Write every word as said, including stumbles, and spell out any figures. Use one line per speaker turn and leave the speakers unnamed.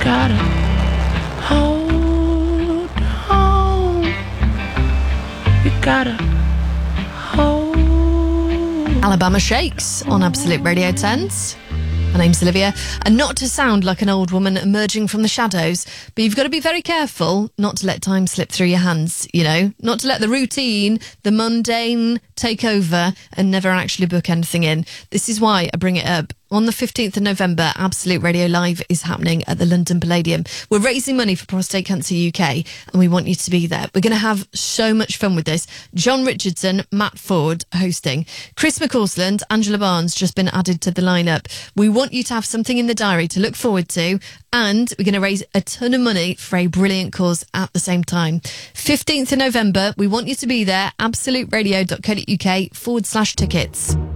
gotta hold on. You gotta hold.
Alabama Shakes on Absolute Radio tens. My name's Olivia, and not to sound like an old woman emerging from the shadows, but you've got to be very careful not to let time slip through your hands, you know, not to let the routine, the mundane take over and never actually book anything in. This is why I bring it up. On the fifteenth of November, Absolute Radio Live is happening at the London Palladium. We're raising money for Prostate Cancer U K, and we want you to be there. We're going to have so much fun with this. John Richardson, Matt Ford hosting. Chris McCausland, Angela Barnes just been added to the lineup. We want you to have something in the diary to look forward to, and we're going to raise a ton of money for a brilliant cause at the same time. fifteenth of November, we want you to be there. absoluteradio.co.uk forward slash tickets.